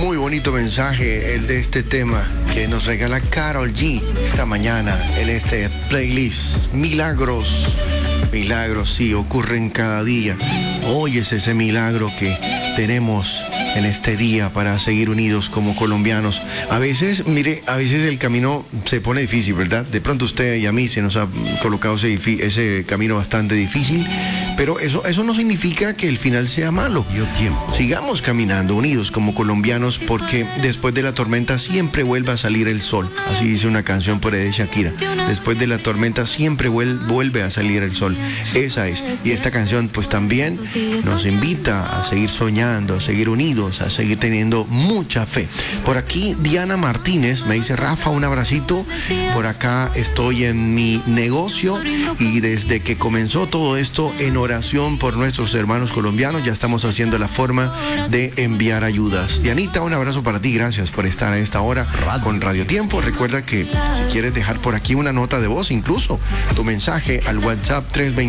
Muy bonito mensaje el de este tema que nos regala Karol G esta mañana en este playlist. Milagros, milagros sí ocurren cada día. Hoy es ese milagro que tenemos en este día para seguir unidos como colombianos. A veces, mire, a veces el camino se pone difícil, ¿verdad? De pronto usted y a mí se nos ha colocado ese camino bastante difícil, pero eso no significa que el final sea malo. Sigamos caminando unidos como colombianos, porque después de la tormenta siempre vuelve a salir el sol. Así dice una canción por ahí de Shakira. Después de la tormenta siempre vuelve a salir el sol. Esa es. Y esta canción pues también nos invita a seguir soñando, a seguir unidos, a seguir teniendo mucha fe. Por aquí Diana Martínez me dice: Rafa, un abracito. Por acá estoy en mi negocio y desde que comenzó todo esto, en oración por nuestros hermanos colombianos, ya estamos haciendo la forma de enviar ayudas. Dianita, un abrazo para ti, gracias por estar a esta hora con Radio Tiempo. Recuerda que si quieres dejar por aquí una nota de voz, incluso tu mensaje al WhatsApp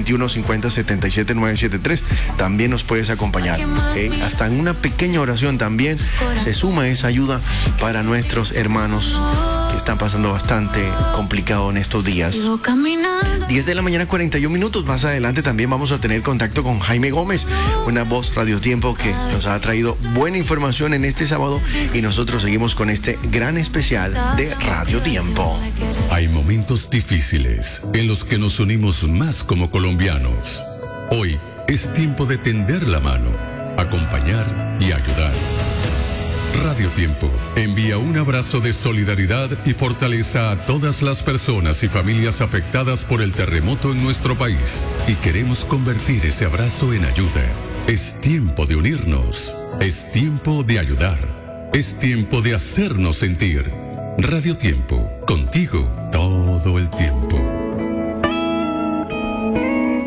321-50-77-973, también nos puedes acompañar. Hasta en una pequeña oración también se suma esa ayuda para nuestros hermanos que están pasando bastante complicado en estos días. 10 de la mañana, 41 minutos. Más adelante también vamos a tener contacto con Jaime Gómez, una voz Radio Tiempo que nos ha traído buena información en este sábado, y nosotros seguimos con este gran especial de Radio Tiempo. Hay momentos difíciles en los que nos unimos más como colombianos. Hoy es tiempo de tender la mano, acompañar y ayudar. Radio Tiempo envía un abrazo de solidaridad y fortaleza a todas las personas y familias afectadas por el terremoto en nuestro país, y queremos convertir ese abrazo en ayuda. Es tiempo de unirnos, es tiempo de ayudar, es tiempo de hacernos sentir. Radio Tiempo, contigo todo el tiempo.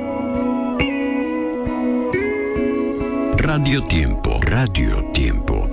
Radio Tiempo, Radio Tiempo.